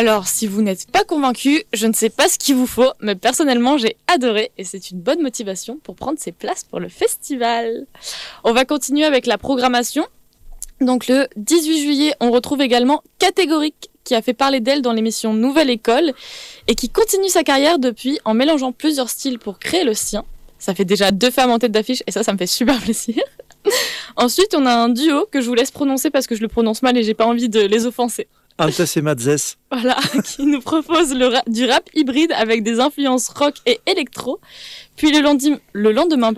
Alors, si vous n'êtes pas convaincu, je ne sais pas ce qu'il vous faut, mais personnellement, j'ai adoré et c'est une bonne motivation pour prendre ses places pour le festival. On va continuer avec la programmation. Donc, le 18 juillet, on retrouve également Catégorique, qui a fait parler d'elle dans l'émission Nouvelle École et qui continue sa carrière depuis en mélangeant plusieurs styles pour créer le sien. Ça fait déjà 2 femmes en tête d'affiche et ça me fait super plaisir. Ensuite, on a un duo que je vous laisse prononcer parce que je le prononce mal et j'ai pas envie de les offenser. Antes et Matzes. Voilà, qui nous propose du rap hybride avec des influences rock et électro. Puis le lendemain,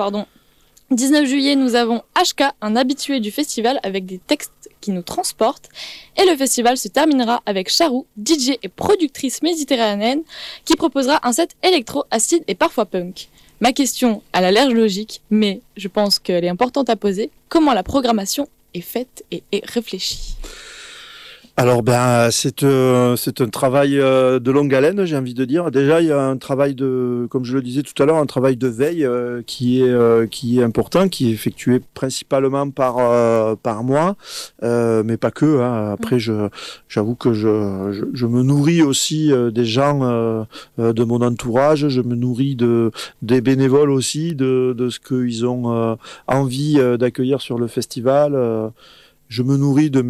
19 juillet, nous avons HK, un habitué du festival avec des textes qui nous transportent. Et le festival se terminera avec Charou, DJ et productrice méditerranéenne, qui proposera un set électro, acide et parfois punk. Ma question, elle a l'air logique, mais je pense qu'elle est importante à poser. Comment la programmation est faite et est réfléchie ? Alors c'est un travail de longue haleine, j'ai envie de dire. Déjà il y a un travail comme je le disais tout à l'heure, un travail de veille qui est important, qui est effectué principalement par moi, mais pas que. Après j'avoue que je me nourris aussi des gens de mon entourage, je me nourris des bénévoles aussi, de ce qu'ils ont envie d'accueillir sur le festival. Je me nourris de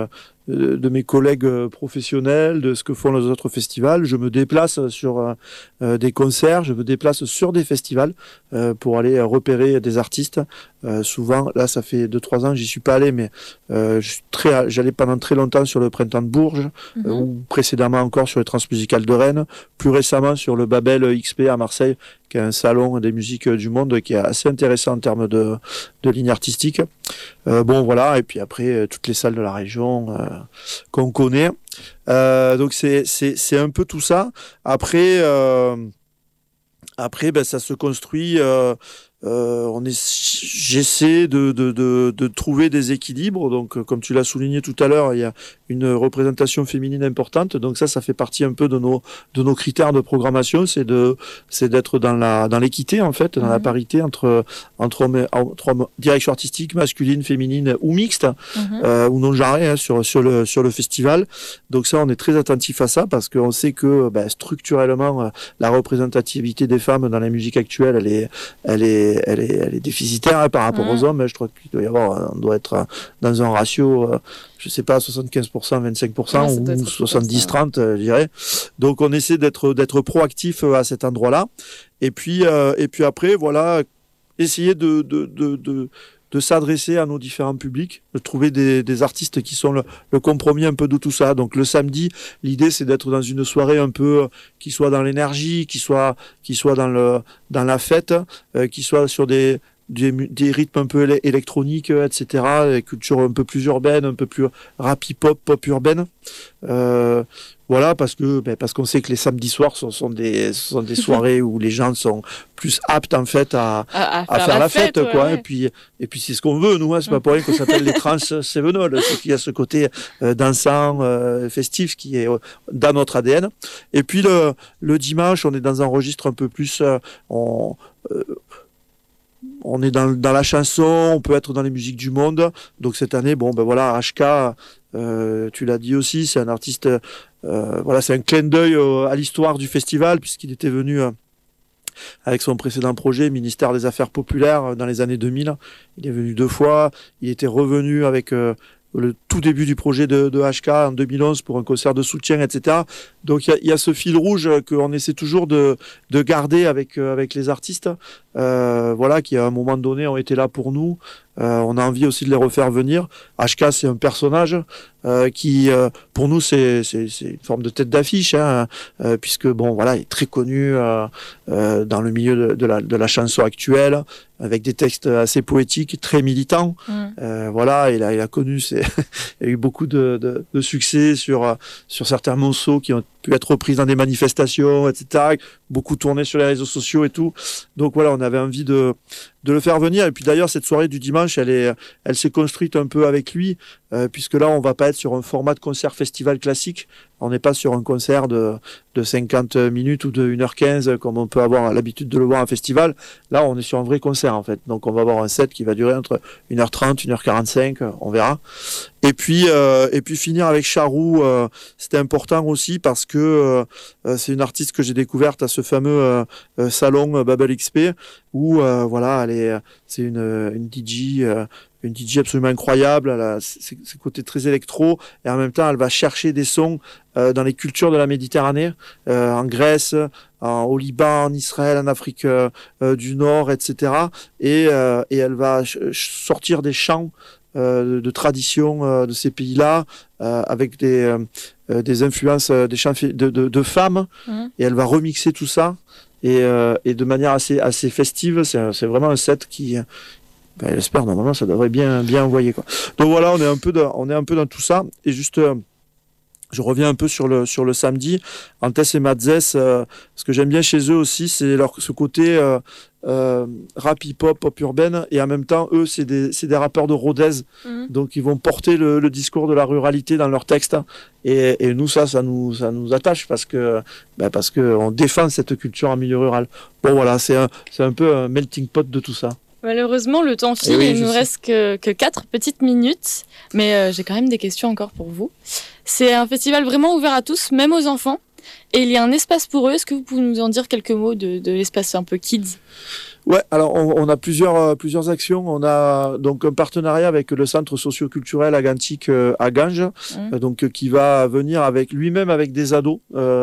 mes collègues professionnels, de ce que font les autres festivals. Je me déplace sur des concerts, je me déplace sur des festivals pour aller repérer des artistes. Souvent, là, ça fait 2-3 ans que j'y suis pas allé, mais j'allais pendant très longtemps sur le Printemps de Bourges, ou précédemment encore sur le Transmusical de Rennes, plus récemment sur le Babel XP à Marseille, qui est un salon des musiques du monde qui est assez intéressant en termes de ligne artistique. Voilà, et puis après, toutes les salles de la région qu'on connaît. Donc c'est un peu tout ça. Après, ça se construit. J'essaie de trouver des équilibres. Donc, comme tu l'as souligné tout à l'heure, il y a une représentation féminine importante. Donc ça fait partie un peu de nos critères de programmation. C'est d'être dans l'équité en fait, dans la parité entre direction artistique, masculine, féminine ou mixte ou non genrée sur le festival. Donc ça, on est très attentif à ça parce qu'on sait que structurellement la représentativité des femmes dans la musique actuelle, elle est déficitaire par rapport aux hommes. Je crois on doit être dans un ratio, je sais pas, 75%, 25% ou 70-30, je dirais. Donc on essaie d'être proactif à cet endroit-là. Et puis après, voilà, essayer de s'adresser à nos différents publics, de trouver des artistes qui sont le compromis un peu de tout ça. Donc le samedi, l'idée c'est d'être dans une soirée un peu qui soit dans l'énergie, qui soit dans la fête, qui soit sur des rythmes un peu électroniques, etc., des cultures un peu plus urbaines, un peu plus rap hip-hop, pop urbaine. Voilà, parce qu'on sait que les samedis soirs sont des soirées où les gens sont plus aptes en fait à faire la fête, quoi. Ouais. Et puis c'est ce qu'on veut, nous, c'est pas pour rien qu'on s'appelle les trans Sévenol, c'est qu'il y a ce côté dansant, festif qui est dans notre ADN. Et puis le dimanche, on est dans un registre un peu plus on est dans la chanson, on peut être dans les musiques du monde. Donc cette année, HK, tu l'as dit aussi, c'est un artiste, c'est un clin d'œil à l'histoire du festival, puisqu'il était venu avec son précédent projet, Ministère des Affaires Populaires, dans les années 2000. Il est venu 2 fois, il était revenu avec le tout début du projet de HK en 2011 pour un concert de soutien, etc. Donc il y a ce fil rouge qu'on essaie toujours de garder avec les artistes, qui à un moment donné ont été là pour nous. On a envie aussi de les refaire venir. HK, c'est un personnage qui, pour nous, c'est une forme de tête d'affiche, puisque il est très connu dans le milieu de la chanson actuelle, avec des textes assez poétiques, très militants. Il a connu, il y a eu beaucoup de succès sur certains morceaux qui ont pu être repris dans des manifestations, etc. Beaucoup tourné sur les réseaux sociaux et tout. Donc voilà, on avait envie de le faire venir. Et puis d'ailleurs, cette soirée du dimanche, elle s'est construite un peu avec lui, puisque là, on va pas être sur un format de concert festival classique. On n'est pas sur un concert de de 50 minutes ou de 1h15 comme on peut avoir l'habitude de le voir en festival. Là, on est sur un vrai concert en fait. Donc on va avoir un set qui va durer entre 1h30, 1h45, on verra. Et puis finir avec Charou, c'était important aussi parce que c'est une artiste que j'ai découverte à ce fameux salon Babel XP où voilà, c'est une DJ. Une DJ absolument incroyable, elle a ses côtés très électro, et en même temps elle va chercher des sons dans les cultures de la Méditerranée, en Grèce, au Liban, en Israël, en Afrique du Nord, etc. Et elle va sortir des chants de tradition de ces pays-là, avec des influences, des chants de femmes, et elle va remixer tout ça, et de manière assez festive. C'est vraiment un set qui... j'espère, normalement, ça devrait bien envoyer, quoi. Donc voilà, on est un peu dans tout ça. Et juste, je reviens un peu sur le samedi. Antès et Madzès, ce que j'aime bien chez eux aussi, c'est ce côté rap hip-hop, pop urbaine. Et en même temps, eux, c'est des rappeurs de Rodez. Donc, ils vont porter le discours de la ruralité dans leurs textes. Et nous, ça nous attache parce que on défend cette culture en milieu rural. Bon, voilà, c'est un peu un melting pot de tout ça. Malheureusement, le temps file, il nous reste que 4 petites minutes, mais j'ai quand même des questions encore pour vous. C'est un festival vraiment ouvert à tous, même aux enfants, et il y a un espace pour eux. Est-ce que vous pouvez nous en dire quelques mots de l'espace un peu kids ? Ouais, alors on a plusieurs actions. On a donc un partenariat avec le centre socio-culturel Agantique à Ganges, donc qui va venir avec des ados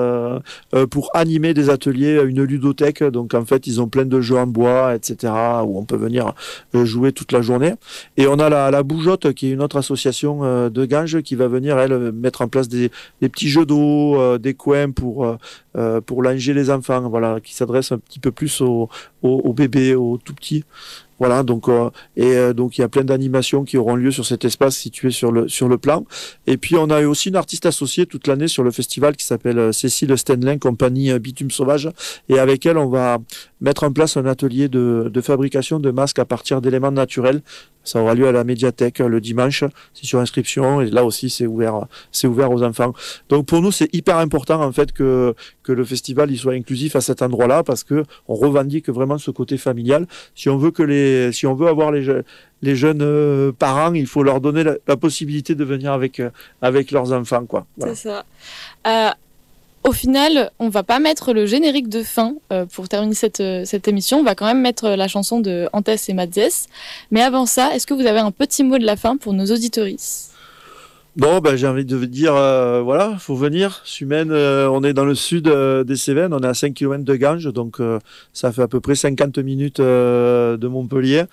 pour animer des ateliers, une ludothèque. Donc en fait, ils ont plein de jeux en bois, etc., où on peut venir jouer toute la journée. Et on a la Bougeotte, qui est une autre association de Ganges, qui va venir elle mettre en place des petits jeux d'eau, des coins pour langer les enfants, voilà, qui s'adresse un petit peu plus aux bébés, aux tout petits. Voilà, donc donc il y a plein d'animations qui auront lieu sur cet espace situé sur le plan. Et puis on a eu aussi une artiste associée toute l'année sur le festival qui s'appelle Cécile Stenlin, compagnie Bitume Sauvage, et avec elle on va mettre en place un atelier de fabrication de masques à partir d'éléments naturels. Ça aura lieu à la médiathèque le dimanche, c'est sur inscription, et là aussi c'est ouvert aux enfants. Donc pour nous c'est hyper important en fait que le festival il soit inclusif à cet endroit-là, parce que on revendique vraiment ce côté familial. Si on veut avoir les jeunes parents, il faut leur donner la possibilité de venir avec leurs enfants, quoi. Voilà. C'est ça. Au final, on va pas mettre le générique de fin pour terminer cette émission. On va quand même mettre la chanson de Antès et Madzès. Mais avant ça, est-ce que vous avez un petit mot de la fin pour nos auditoristes ? Bon, j'ai envie de dire, voilà, faut venir. Sumène, on est dans le sud des Cévennes, on est à 5 km de Ganges, donc ça fait à peu près 50 minutes de Montpellier.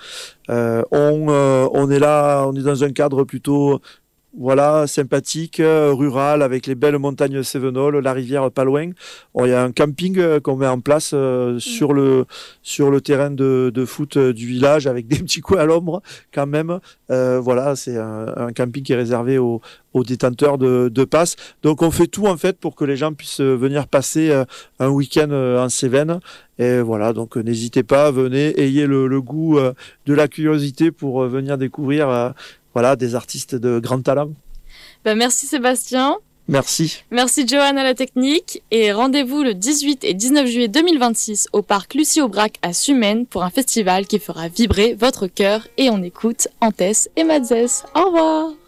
On est là, on est dans un cadre plutôt... Voilà, sympathique, rural, avec les belles montagnes cévenoles, la rivière pas loin. Il y a un camping qu'on met en place sur le terrain de foot du village, avec des petits coins à l'ombre quand même. Voilà, c'est un camping qui est réservé aux détenteurs de passe. Donc on fait tout en fait pour que les gens puissent venir passer un week-end en Cévennes. Et voilà, donc n'hésitez pas, venez, ayez le goût de la curiosité pour venir découvrir voilà, des artistes de grand talent. Merci Sébastien. Merci. Merci Johan à la technique, et rendez-vous le 18 et 19 juillet 2026 au parc Lucie-Aubrac à Sumène pour un festival qui fera vibrer votre cœur, et on écoute Antès et Madzès. Au revoir.